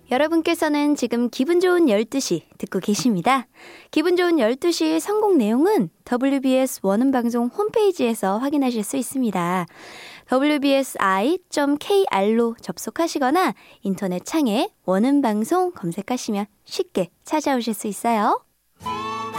여러분께서는 지금 기분 좋은 12시 듣고 계십니다. 기분 좋은 12시 선곡 내용은 WBS 원음방송 홈페이지에서 확인하실 수 있습니다. wbsi.kr로 접속하시거나 인터넷 창에 원음방송 검색하시면 쉽게 찾아오실 수 있어요.